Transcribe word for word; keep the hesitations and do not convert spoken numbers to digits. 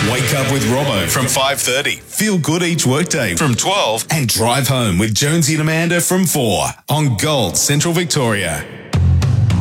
Wake up with Robbo from five thirty. Feel good each workday from twelve. And drive home with Jonesy and Amanda from four on Gold Central Victoria.